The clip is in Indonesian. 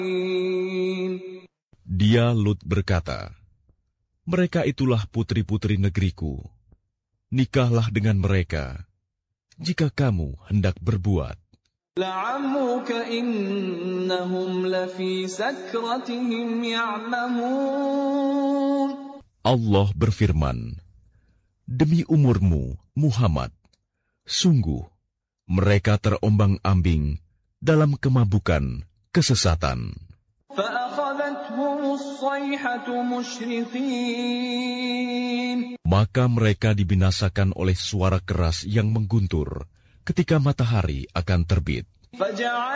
Dia Lut berkata, mereka itulah putri-putri negeriku. Nikahlah dengan mereka, jika kamu hendak berbuat. لَعَمْرُكَ إِنَّهُمْ لَفِي سَكْرَتِهِمْ يَعْمَهُونَ. Allah berfirman, demi umurmu, Muhammad, sungguh mereka terombang-ambing dalam kemabukan kesesatan. فَأَخَذَتْهُمُ الصَّيْحَةُ مُشْرِقِينَ. Maka mereka dibinasakan oleh suara keras yang mengguntur ketika matahari akan terbit.